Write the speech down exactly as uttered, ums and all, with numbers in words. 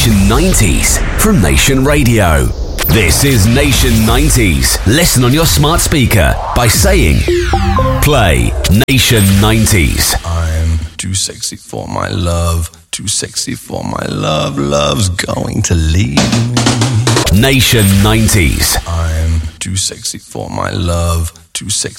Nation nineties from Nation Radio. This is Nation nineties. Listen on your smart speaker by saying, play Nation nineties. I'm too sexy for my love, too sexy for my love, love's going to leave me. Nation nineties. I'm too sexy for my love, too sexy